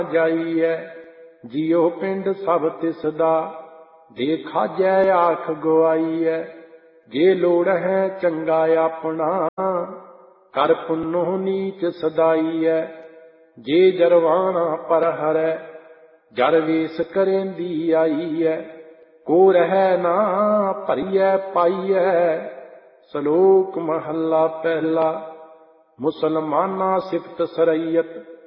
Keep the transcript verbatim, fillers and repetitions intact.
ਜਾਈਐ। ਜਿਉ ਪਿੰਡ ਸਭ ਤਿਸ ਦਾ, ਦੇ ਖਾਜੈ ਆਖ ਗਵਾਈਐ। ਜੇ ਲੋੜ ਹੈ ਚੰਗਾ ਆਪਣਾ, ਕਰ ਪੁੰਨੋ ਨੀਚ ਸਦਾਈਐ। ਜੇ ਜਰਵਾਣਾ ਪਰ ਹਰੈ, ਜਰ ਵੇਸ ਕਰੇਂਦੀ ਆਈਐ। ਕੋ ਰਹਿ ਨਾ ਭਰੀਐ ਪਾਈਐ। ਸਲੋਕ ਮਹੱਲਾ ਪਹਿਲਾ। ਮੁਸਲਮਾਨਾ ਸਿਫਤ ਸਰਈਅਤ